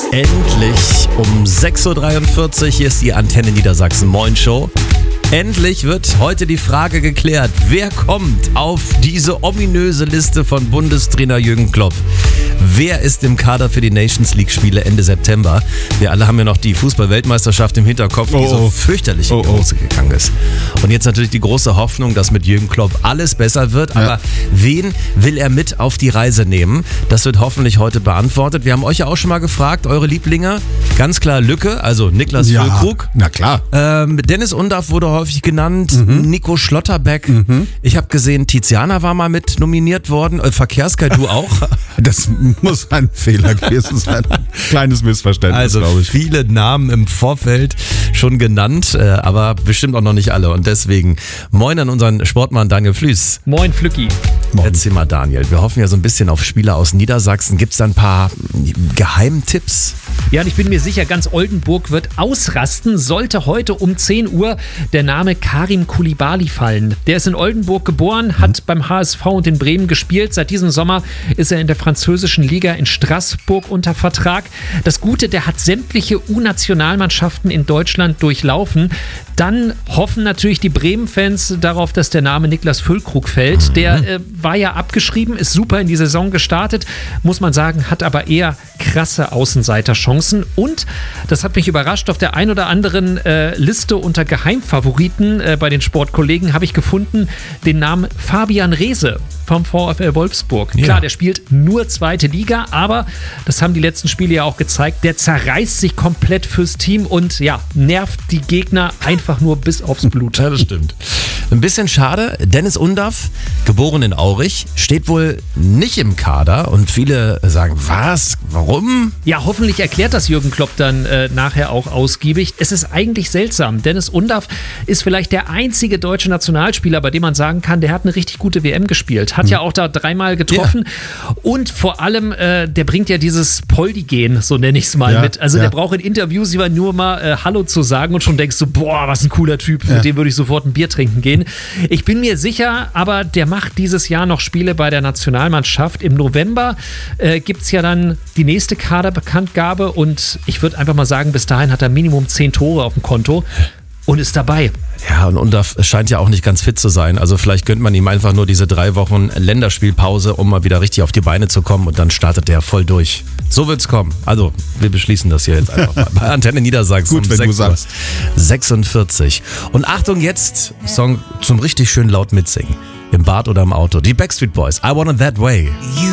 Endlich um 6.43 Uhr, hier ist die Antenne Niedersachsen Moin Show. Endlich wird heute die Frage geklärt, wer kommt auf diese ominöse Liste von Bundestrainer Jürgen Klopp? Wer ist im Kader für die Nations League Spiele Ende September? Wir alle haben ja noch die Fußball-Weltmeisterschaft im Hinterkopf, die so fürchterlich in die Hose gegangen ist. Und jetzt natürlich die große Hoffnung, dass mit Jürgen Klopp alles besser wird. Aber wen will er mit auf die Reise nehmen? Das wird hoffentlich heute beantwortet. Wir haben euch ja auch schon mal gefragt, eure Lieblinge. Ganz klar Lücke, also Niklas Füllkrug. Na klar. Dennis Undaff wurde häufig genannt, Nico Schlotterbeck. Ich habe gesehen, Tiziana war mal mit nominiert worden. Verkehrskai, du auch? Das muss ein Fehler gewesen sein. Kleines Missverständnis, glaube Also ich. viele Namen im Vorfeld schon genannt, aber bestimmt auch noch nicht alle. Und deswegen moin an unseren Sportmann Daniel Flüß. Moin Flücki. Erzähl mal, Daniel, wir hoffen ja so ein bisschen auf Spieler aus Niedersachsen. Gibt es da ein paar Geheimtipps? Ja, und ich bin mir sicher, ganz Oldenburg wird ausrasten, sollte heute um 10 Uhr der Name Karim Koulibaly fallen. Der ist in Oldenburg geboren, hat beim HSV und in Bremen gespielt. Seit diesem Sommer ist er in der französischen Liga in Straßburg unter Vertrag. Das Gute, der hat sämtliche U-Nationalmannschaften in Deutschland durchlaufen. Dann hoffen natürlich die Bremen-Fans darauf, dass der Name Niklas Füllkrug fällt. Der war ja abgeschrieben, ist super in die Saison gestartet, muss man sagen, hat aber eher krasse Außenseiterchancen. Und, das hat mich überrascht, auf der ein oder anderen Liste unter Geheimfavoriten bei den Sportkollegen habe ich gefunden den Namen Fabian Reese vom VfL Wolfsburg. Ja. Klar, der spielt nur zweite Liga, aber das haben die letzten Spiele ja auch gezeigt, der zerreißt sich komplett fürs Team und ja, nervt die Gegner einfach nur bis aufs Blut. Ja, das stimmt. Ein bisschen schade, Dennis Undaff, geboren in Aurich, steht wohl nicht im Kader und viele sagen, was, warum? Ja, hoffentlich erklärt das Jürgen Klopp dann nachher auch ausgiebig. Es ist eigentlich seltsam. Dennis Undaff ist vielleicht der einzige deutsche Nationalspieler, bei dem man sagen kann, der hat eine richtig gute WM gespielt. Hat ja auch da 3-mal getroffen. Ja. Und vor allem, der bringt ja dieses Poldi-Gen, so nenne ich es mal, mit. Also der braucht in Interviews nur mal Hallo zu sagen und schon denkst du, boah, was ein cooler Typ, mit dem würde ich sofort ein Bier trinken gehen. Ich bin mir sicher, aber der macht dieses Jahr noch Spiele bei der Nationalmannschaft. Im November gibt es ja dann die nächste Kaderbekanntgabe und ich würde einfach mal sagen, bis dahin hat er Minimum 10 Tore auf dem Konto und ist dabei. Ja, und Undaff scheint ja auch nicht ganz fit zu sein. Also vielleicht gönnt man ihm einfach nur diese 3 Wochen Länderspielpause, um mal wieder richtig auf die Beine zu kommen und dann startet der voll durch. So wird's kommen. Also, wir beschließen das hier jetzt einfach mal. Bei Antenne Niedersachsen Gut, um wenn 6 du sagst. 46. Und Achtung jetzt, Song zum richtig schön laut mitsingen. Im Bad oder im Auto. Die Backstreet Boys, I Want It That Way.